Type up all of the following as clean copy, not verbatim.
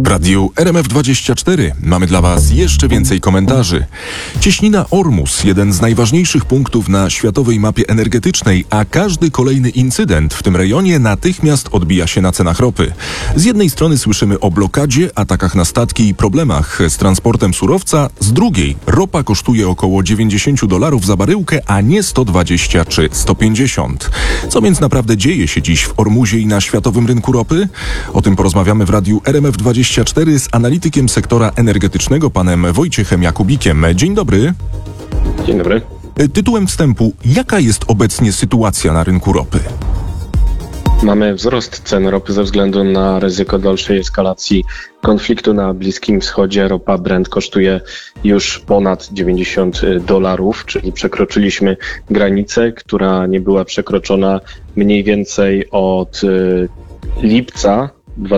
W radiu RMF24 mamy dla Was jeszcze więcej komentarzy. Cieśnina Ormus, jeden z najważniejszych punktów na światowej mapie energetycznej, a każdy kolejny incydent w tym rejonie natychmiast odbija się na cenach ropy. Z jednej strony słyszymy o blokadzie, atakach na statki i problemach z transportem surowca, z drugiej ropa kosztuje około $90 za baryłkę, a nie 120 czy 150. Co więc naprawdę dzieje się dziś w Ormuzie i na światowym rynku ropy? O tym porozmawiamy w radiu RMF24 z analitykiem sektora energetycznego, panem Wojciechem Jakubikiem. Dzień dobry. Dzień dobry. Tytułem wstępu, jaka jest obecnie sytuacja na rynku ropy? Mamy wzrost cen ropy ze względu na ryzyko dalszej eskalacji konfliktu na Bliskim Wschodzie. Ropa Brent kosztuje już ponad $90, czyli przekroczyliśmy granicę, która nie była przekroczona mniej więcej od lipca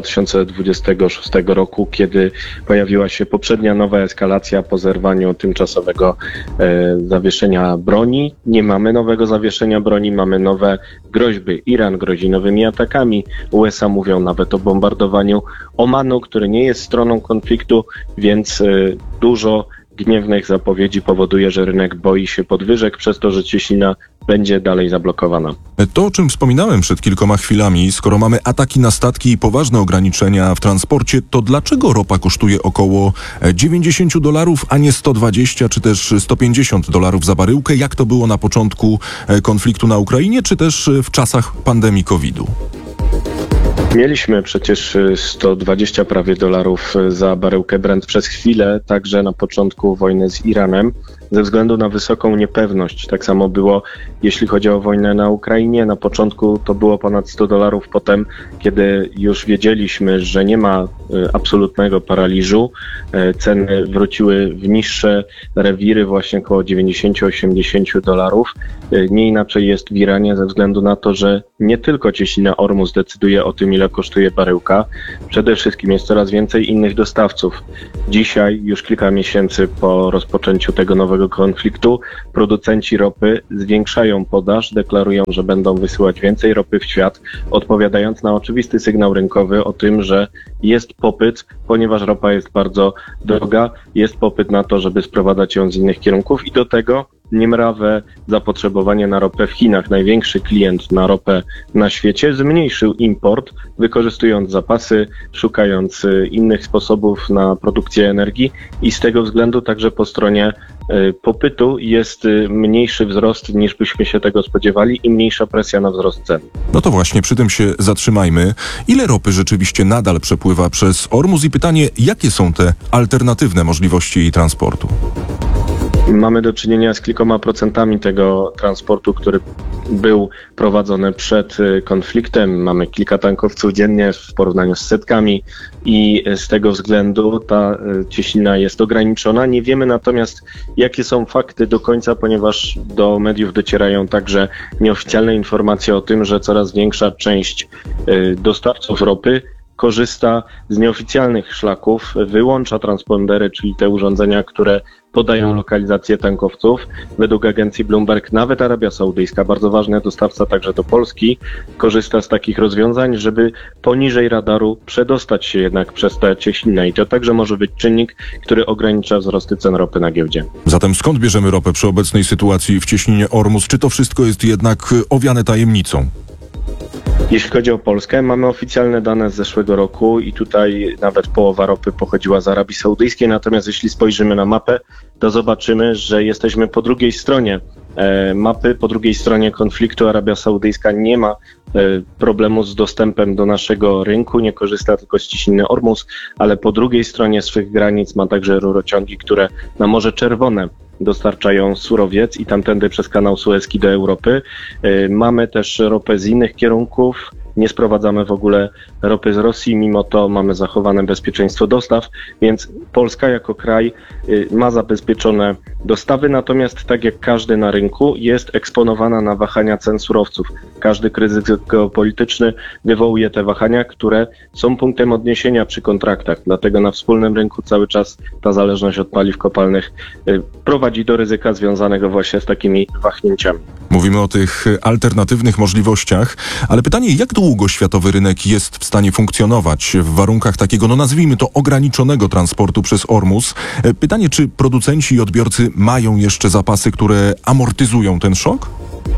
2026 roku, kiedy pojawiła się poprzednia nowa eskalacja po zerwaniu tymczasowego zawieszenia broni. Nie mamy nowego zawieszenia broni, mamy nowe groźby. Iran grozi nowymi atakami. USA mówią nawet o bombardowaniu Omanu, który nie jest stroną konfliktu, więc dużo gniewnych zapowiedzi powoduje, że rynek boi się podwyżek przez to, że cieśnina będzie dalej zablokowana. To, o czym wspominałem przed kilkoma chwilami, skoro mamy ataki na statki i poważne ograniczenia w transporcie, to dlaczego ropa kosztuje około $90, a nie 120 czy też $150 za baryłkę, jak to było na początku konfliktu na Ukrainie, czy też w czasach pandemii COVID-u? Mieliśmy przecież 120 prawie dolarów za baryłkę Brent przez chwilę, także na początku wojny z Iranem, ze względu na wysoką niepewność. Tak samo było, jeśli chodzi o wojnę na Ukrainie. Na początku to było ponad $100, potem, kiedy już wiedzieliśmy, że nie ma absolutnego paraliżu, ceny wróciły w niższe rewiry, właśnie około $90-80. Nie inaczej jest w Iranie ze względu na to, że nie tylko cieśnina Ormus decyduje o tym, ile kosztuje baryłka. Przede wszystkim jest coraz więcej innych dostawców. Dzisiaj, już kilka miesięcy po rozpoczęciu tego nowego konfliktu, producenci ropy zwiększają podaż, deklarują, że będą wysyłać więcej ropy w świat, odpowiadając na oczywisty sygnał rynkowy o tym, że jest popyt, ponieważ ropa jest bardzo droga, jest popyt na to, żeby sprowadzać ją z innych kierunków i do tego niemrawe zapotrzebowanie na ropę w Chinach. Największy klient na ropę na świecie zmniejszył import, wykorzystując zapasy, szukając innych sposobów na produkcję energii i z tego względu także po stronie popytu jest mniejszy wzrost niż byśmy się tego spodziewali i mniejsza presja na wzrost cen. No to właśnie, przy tym się zatrzymajmy. Ile ropy rzeczywiście nadal przepływa przez Ormus i pytanie, jakie są te alternatywne możliwości jej transportu? Mamy do czynienia z kilkoma procentami tego transportu, który był prowadzony przed konfliktem. Mamy kilka tankowców dziennie w porównaniu z setkami i z tego względu ta cieśnina jest ograniczona. Nie wiemy natomiast, jakie są fakty do końca, ponieważ do mediów docierają także nieoficjalne informacje o tym, że coraz większa część dostawców ropy korzysta z nieoficjalnych szlaków, wyłącza transpondery, czyli te urządzenia, które podają lokalizację tankowców. Według agencji Bloomberg nawet Arabia Saudyjska, bardzo ważny dostawca także do Polski, korzysta z takich rozwiązań, żeby poniżej radaru przedostać się jednak przez tę cieśninę. I to także może być czynnik, który ogranicza wzrosty cen ropy na giełdzie. Zatem skąd bierzemy ropę przy obecnej sytuacji w cieśninie Ormus? Czy to wszystko jest jednak owiane tajemnicą? Jeśli chodzi o Polskę, mamy oficjalne dane z zeszłego roku i tutaj nawet połowa ropy pochodziła z Arabii Saudyjskiej, natomiast jeśli spojrzymy na mapę, to zobaczymy, że jesteśmy po drugiej stronie mapy, po drugiej stronie konfliktu. Arabia Saudyjska nie ma problemu z dostępem do naszego rynku, nie korzysta tylko z cieśniny Ormus, ale po drugiej stronie swych granic ma także rurociągi, które na Morze Czerwone dostarczają surowiec i tamtędy przez kanał Suezki do Europy. Mamy też ropę z innych kierunków. Nie sprowadzamy w ogóle ropy z Rosji, mimo to mamy zachowane bezpieczeństwo dostaw, więc Polska jako kraj ma zabezpieczone dostawy, natomiast tak jak każdy na rynku jest eksponowana na wahania cen surowców. Każdy kryzys geopolityczny wywołuje te wahania, które są punktem odniesienia przy kontraktach, dlatego na wspólnym rynku cały czas ta zależność od paliw kopalnych prowadzi do ryzyka związanego właśnie z takimi wahnięciami. Mówimy o tych alternatywnych możliwościach, ale pytanie, jak długo długo światowy rynek jest w stanie funkcjonować w warunkach takiego, no nazwijmy to, ograniczonego transportu przez Ormus. Pytanie, czy producenci i odbiorcy mają jeszcze zapasy, które amortyzują ten szok?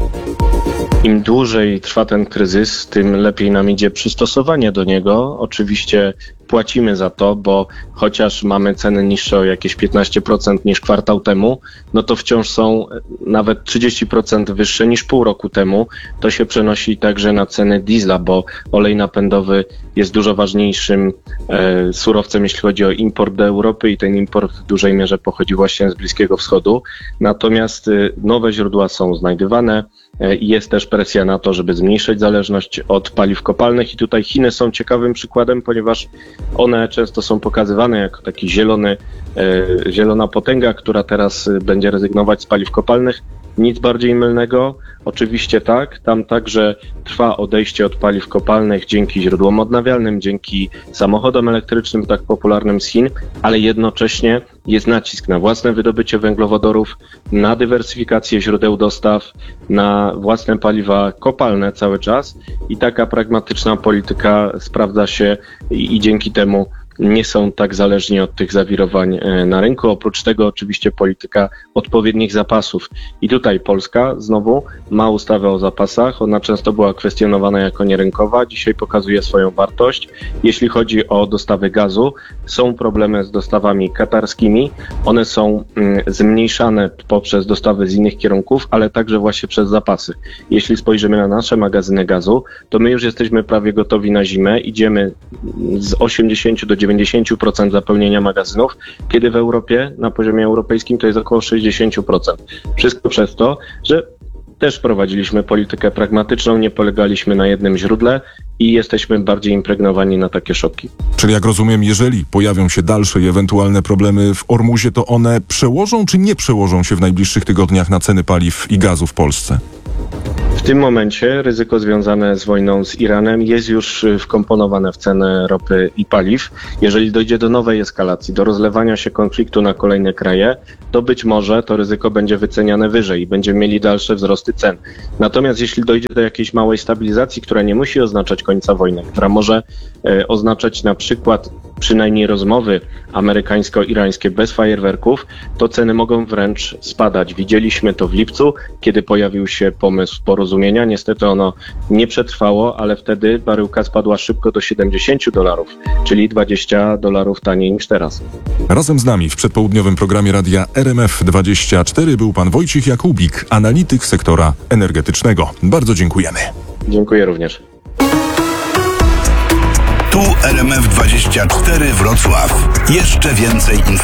Im dłużej trwa ten kryzys, tym lepiej nam idzie przystosowanie do niego. Oczywiście płacimy za to, bo chociaż mamy ceny niższe o jakieś 15% niż kwartał temu, no to wciąż są nawet 30% wyższe niż pół roku temu. To się przenosi także na ceny diesla, bo olej napędowy jest dużo ważniejszym surowcem, jeśli chodzi o import do Europy i ten import w dużej mierze pochodzi właśnie z Bliskiego Wschodu. Natomiast nowe źródła są znajdywane i jest też presja na to, żeby zmniejszyć zależność od paliw kopalnych i tutaj Chiny są ciekawym przykładem, ponieważ one często są pokazywane jako taki zielona potęga, która teraz będzie rezygnować z paliw kopalnych. Nic bardziej mylnego. Oczywiście tak, tam także trwa odejście od paliw kopalnych dzięki źródłom odnawialnym, dzięki samochodom elektrycznym tak popularnym z Chin, ale jednocześnie jest nacisk na własne wydobycie węglowodorów, na dywersyfikację źródeł dostaw, na własne paliwa kopalne cały czas i taka pragmatyczna polityka sprawdza się i dzięki temu nie są tak zależni od tych zawirowań na rynku. Oprócz tego oczywiście polityka odpowiednich zapasów. I tutaj Polska znowu ma ustawę o zapasach. Ona często była kwestionowana jako nierynkowa. Dzisiaj pokazuje swoją wartość. Jeśli chodzi o dostawy gazu, są problemy z dostawami katarskimi. One są zmniejszane poprzez dostawy z innych kierunków, ale także właśnie przez zapasy. Jeśli spojrzymy na nasze magazyny gazu, to my już jesteśmy prawie gotowi na zimę. Idziemy z 80 do 90% zapełnienia magazynów, kiedy w Europie, na poziomie europejskim to jest około 60%. Wszystko przez to, że też prowadziliśmy politykę pragmatyczną, nie polegaliśmy na jednym źródle i jesteśmy bardziej impregnowani na takie szoki. Czyli jak rozumiem, jeżeli pojawią się dalsze i ewentualne problemy w Ormuzie, to one przełożą czy nie przełożą się w najbliższych tygodniach na ceny paliw i gazu w Polsce? W tym momencie ryzyko związane z wojną z Iranem jest już wkomponowane w cenę ropy i paliw. Jeżeli dojdzie do nowej eskalacji, do rozlewania się konfliktu na kolejne kraje, to być może to ryzyko będzie wyceniane wyżej i będziemy mieli dalsze wzrosty cen. Natomiast jeśli dojdzie do jakiejś małej stabilizacji, która nie musi oznaczać końca wojny, która może oznaczać na przykład przynajmniej rozmowy amerykańsko-irańskie bez fajerwerków, to ceny mogą wręcz spadać. Widzieliśmy to w lipcu, kiedy pojawił się pomysł porozumienia. Niestety ono nie przetrwało, ale wtedy baryłka spadła szybko do $70, czyli $20 taniej niż teraz. Razem z nami w przedpołudniowym programie radia RMF24 był pan Wojciech Jakubik, analityk sektora energetycznego. Bardzo dziękujemy. Dziękuję również. Tu RMF24 Wrocław. Jeszcze więcej informacji.